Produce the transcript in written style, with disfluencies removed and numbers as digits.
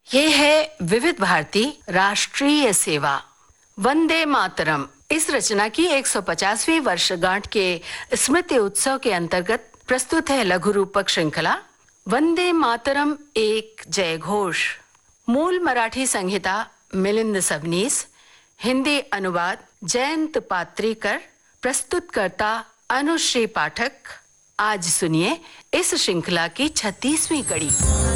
ये है विविध भारती राष्ट्रीय सेवा वंदे मातरम। इस रचना की 150वीं वर्षगांठ के स्मृति उत्सव के अंतर्गत प्रस्तुत है लघु रूपक श्रृंखला वंदे मातरम एक जय घोष। मूल मराठी संहिता मिलिंद सबनीस, हिंदी अनुवाद जयंत पात्रीकर, प्रस्तुतकर्ता अनुश्री पाठक। आज सुनिए इस श्रृंखला की 36वीं कड़ी।